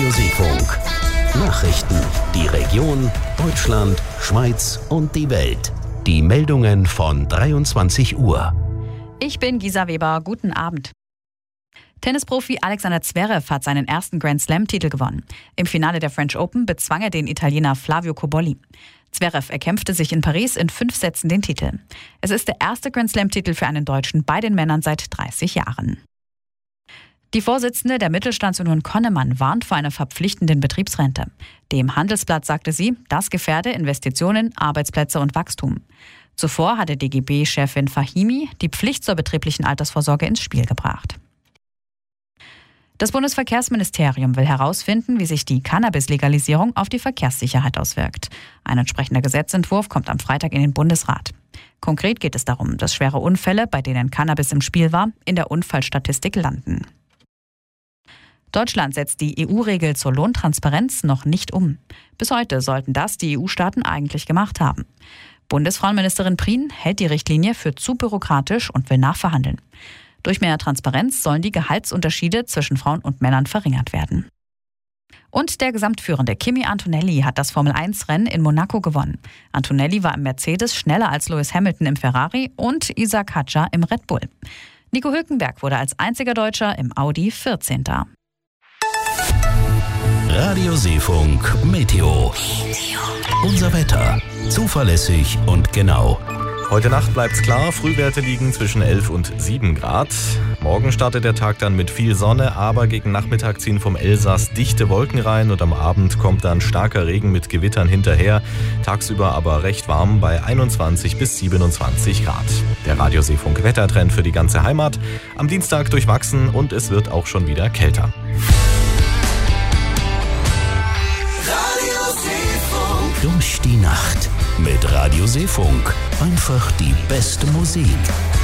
Radiosifunk. Nachrichten, die Region, Deutschland, Schweiz und die Welt. Die Meldungen von 23 Uhr. Ich bin Gisa Weber. Guten Abend. Tennisprofi Alexander Zverev hat seinen ersten Grand-Slam-Titel gewonnen. Im Finale der French Open bezwang er den Italiener Flavio Cobolli. Zverev erkämpfte sich in Paris in 5 Sätzen den Titel. Es ist der erste Grand-Slam-Titel für einen Deutschen bei den Männern seit 30 Jahren. Die Vorsitzende der Mittelstandsunion Connemann warnt vor einer verpflichtenden Betriebsrente. Dem Handelsblatt sagte sie, das gefährde Investitionen, Arbeitsplätze und Wachstum. Zuvor hatte DGB-Chefin Fahimi die Pflicht zur betrieblichen Altersvorsorge ins Spiel gebracht. Das Bundesverkehrsministerium will herausfinden, wie sich die Cannabis-Legalisierung auf die Verkehrssicherheit auswirkt. Ein entsprechender Gesetzentwurf kommt am Freitag in den Bundesrat. Konkret geht es darum, dass schwere Unfälle, bei denen Cannabis im Spiel war, in der Unfallstatistik landen. Deutschland setzt die EU-Regel zur Lohntransparenz noch nicht um. Bis heute sollten das die EU-Staaten eigentlich gemacht haben. Bundesfrauenministerin Prien hält die Richtlinie für zu bürokratisch und will nachverhandeln. Durch mehr Transparenz sollen die Gehaltsunterschiede zwischen Frauen und Männern verringert werden. Und der Gesamtführende Kimi Antonelli hat das Formel-1-Rennen in Monaco gewonnen. Antonelli war im Mercedes schneller als Lewis Hamilton im Ferrari und Isaac Hadjar im Red Bull. Nico Hülkenberg wurde als einziger Deutscher im Audi 14. Radiosifunk Meteo. Unser Wetter. Zuverlässig und genau. Heute Nacht bleibt's klar, Frühwerte liegen zwischen 11 und 7 Grad. Morgen startet der Tag dann mit viel Sonne, aber gegen Nachmittag ziehen vom Elsass dichte Wolken rein und am Abend kommt dann starker Regen mit Gewittern hinterher. Tagsüber aber recht warm bei 21 bis 27 Grad. Der Radiosifunk Wettertrend für die ganze Heimat. Am Dienstag durchwachsen und es wird auch schon wieder kälter. Durch die Nacht mit Radiosifunk. Einfach die beste Musik.